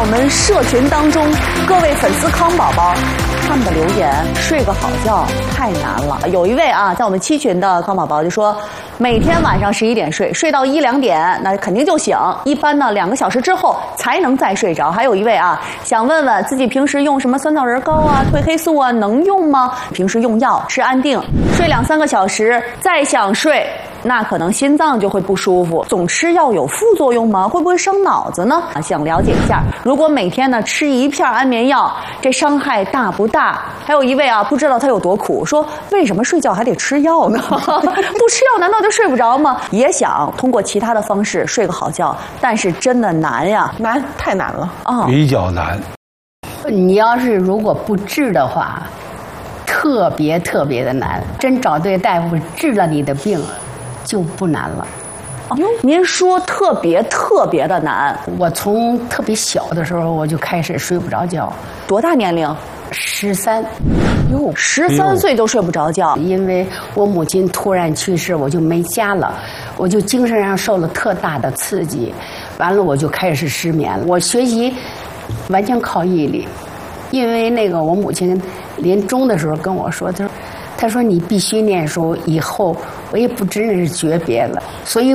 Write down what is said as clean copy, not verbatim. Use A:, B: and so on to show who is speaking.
A: 们社群当中各位粉丝康宝宝他们的留言，睡个好觉太难了。有一位啊，在我们7群的康宝宝就说，每天晚上11点睡，睡到1、2点，那肯定就醒。一般呢2个小时之后才能再睡着。还有一位啊，想问问自己平时用什么酸枣仁膏啊、褪黑素啊，能用吗？平时用药吃安定，睡2、3个小时，再想睡，那可能心脏就会不舒服。总吃药有副作用吗？会不会伤脑子呢？想了解一下，如果每天呢吃1片安眠药，这伤害大不大？还有一位啊，不知道他有多苦，说为什么睡觉还得吃药呢？不吃药难道就睡不着吗？也想通过其他的方式睡个好觉，但是真的难呀，
B: 难，太难了
A: 啊，
C: 比较难。
D: 你要是如果不治的话，特别的难。真找对大夫治了你的病，就不难了。
A: 哟，您说特别的难。
D: 我从特别小的时候我就开始睡不着觉。
A: 多大年龄
D: ？13。
A: 哟，13岁都睡不着觉。
D: 因为我母亲突然去世，我就没家了，我就精神上受了特大的刺激，完了我就开始失眠了。我学习完全靠毅力，因为那个我母亲临终的时候跟我说，她说你必须念书，以后我也不知是诀别了，所以